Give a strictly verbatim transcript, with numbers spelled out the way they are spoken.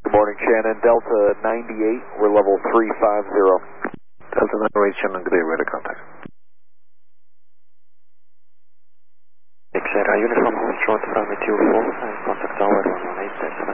Good morning, Shannon. Delta ninety-eight, we're level three five zero. Delta ninety-eight, Shannon, good day, ready contact. X R, uniform, short, family two four, and contact tower one one eight.